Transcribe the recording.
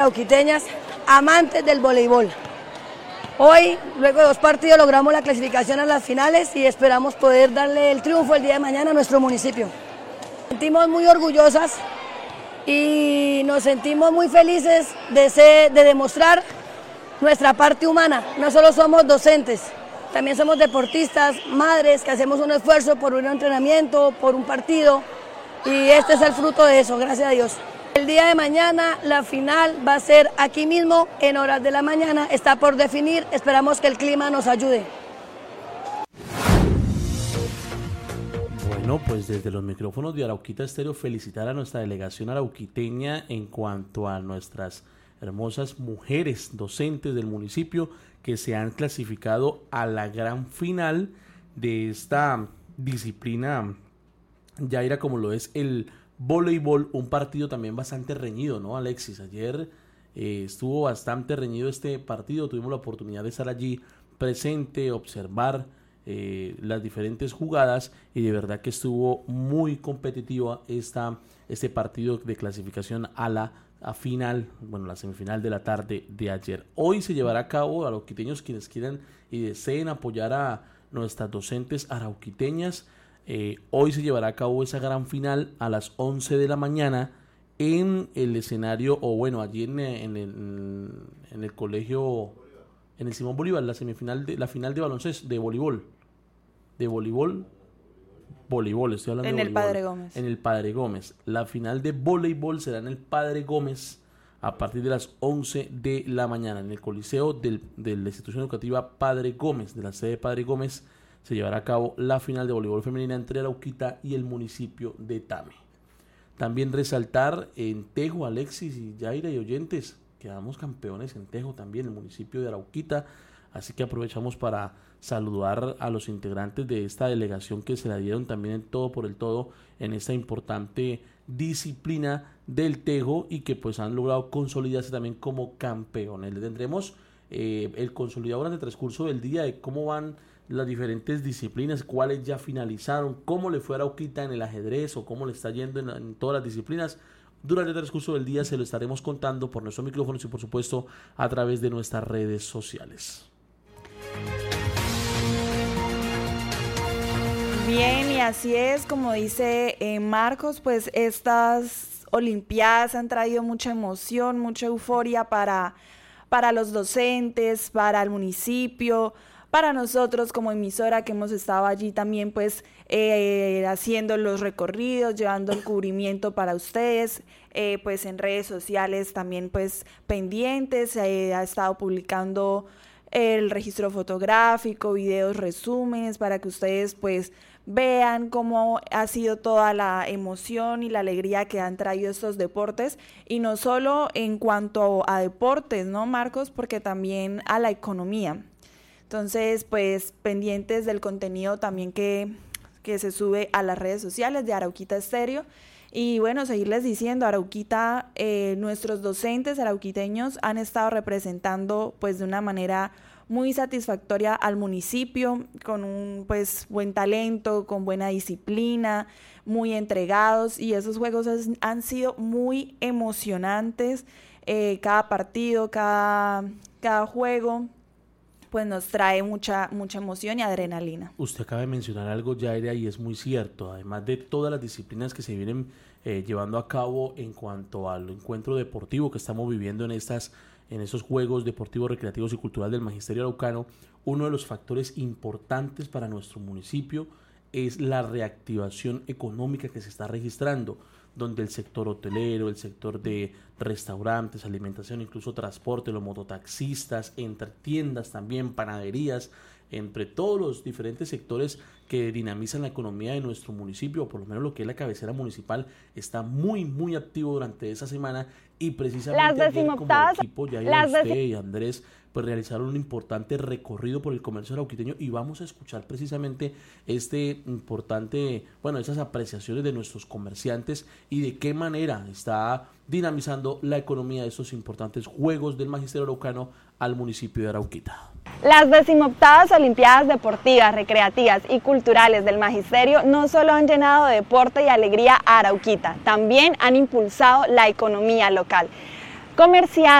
Arauquiteñas, amantes del voleibol. Hoy, luego de 2 partidos, logramos la clasificación a las finales y esperamos poder darle el triunfo el día de mañana a nuestro municipio. Nos sentimos muy orgullosas y nos sentimos muy felices de demostrar nuestra parte humana. No solo somos docentes, también somos deportistas, madres que hacemos un esfuerzo por un entrenamiento, por un partido, y este es el fruto de eso, gracias a Dios. El día de mañana la final va a ser aquí mismo, en horas de la mañana, está por definir, esperamos que el clima nos ayude. Bueno, pues desde los micrófonos de Arauquita Estéreo felicitar a nuestra delegación arauquiteña en cuanto a nuestras hermosas mujeres docentes del municipio que se han clasificado a la gran final de esta disciplina, Yaira, como lo es el voleibol, un partido también bastante reñido, ¿no, Alexis? Ayer estuvo bastante reñido este partido, tuvimos la oportunidad de estar allí presente, observar las diferentes jugadas y de verdad que estuvo muy competitiva este partido de clasificación a la final, bueno, la semifinal de la tarde de ayer. Hoy se llevará a cabo, a los arauquiteños quienes quieran y deseen apoyar a nuestras docentes arauquiteñas, hoy se llevará a cabo esa gran final a las 11 de la mañana en el escenario, o bueno, allí en el colegio, en el Simón Bolívar, la final de baloncesto, de voleibol, estoy hablando en de el Padre Gómez. En el Padre Gómez. La final de voleibol será en el Padre Gómez a partir de las 11 de la mañana en el Coliseo de la institución educativa Padre Gómez, de la sede de Padre Gómez. Se llevará a cabo la final de voleibol femenina entre Arauquita y el municipio de Tame. También resaltar en Tejo, Alexis y Yaira y oyentes, quedamos campeones en Tejo también, el municipio de Arauquita, así que aprovechamos para saludar a los integrantes de esta delegación que se la dieron también en todo por el todo en esta importante disciplina del Tejo y que pues han logrado consolidarse también como campeones. Le tendremos el consolidador en el transcurso del día de cómo van las diferentes disciplinas, cuáles ya finalizaron, cómo le fue a Arauquita en el ajedrez o cómo le está yendo en todas las disciplinas. Durante el transcurso del día se lo estaremos contando por nuestros micrófonos y por supuesto a través de nuestras redes sociales. Bien, y así es, como dice Marcos, pues estas olimpiadas han traído mucha emoción, mucha euforia para los docentes, para el municipio, para nosotros como emisora que hemos estado allí también pues haciendo los recorridos, llevando el cubrimiento para ustedes, pues en redes sociales también pues pendientes, ha estado publicando el registro fotográfico, videos, resúmenes para que ustedes pues vean cómo ha sido toda la emoción y la alegría que han traído estos deportes, y no solo en cuanto a deportes, ¿no, Marcos? Porque también a la economía. Entonces, pues pendientes del contenido también que se sube a las redes sociales de Arauquita Estéreo. Y bueno, seguirles diciendo, Arauquita, nuestros docentes arauquiteños han estado representando pues de una manera muy satisfactoria al municipio, con un pues buen talento, con buena disciplina, muy entregados, y esos juegos han sido muy emocionantes. Cada partido, cada juego pues nos trae mucha emoción y adrenalina. Usted acaba de mencionar algo, Yaira, y es muy cierto. Además de todas las disciplinas que se vienen llevando a cabo en cuanto al encuentro deportivo que estamos viviendo en esos Juegos Deportivos, Recreativos y Culturales del Magisterio Araucano, uno de los factores importantes para nuestro municipio es la reactivación económica que se está registrando, donde el sector hotelero, el sector de restaurantes, alimentación, incluso transporte, los mototaxistas, entre tiendas también, panaderías, entre todos los diferentes sectores que dinamizan la economía de nuestro municipio, o por lo menos lo que es la cabecera municipal, está muy, muy activo durante esa semana, y precisamente ayer como equipo, ya usted y Andrés, pues realizaron un importante recorrido por el comercio arauquiteño, y vamos a escuchar precisamente esas apreciaciones de nuestros comerciantes y de qué manera está dinamizando la economía de estos importantes Juegos del Magisterio Araucano al municipio de Arauquita. Las 18ª Olimpiadas Deportivas, Recreativas y Culturales del Magisterio no solo han llenado de deporte y alegría a Arauquita, también han impulsado la economía local. Comerciantes